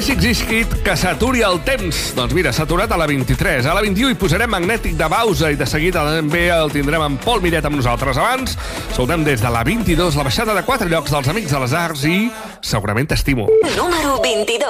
clàssics Ishkit, que s'aturi el temps. Doncs mira, s'ha aturat a la 23. A la 21 hi posarem Magnètic de Bausa i de seguida també el tindrem en Pol Millet amb nosaltres. Abans, saludem des de la 22, la baixada de 4 llocs dels Amics de les Arts i segurament t'estimo. Número 22.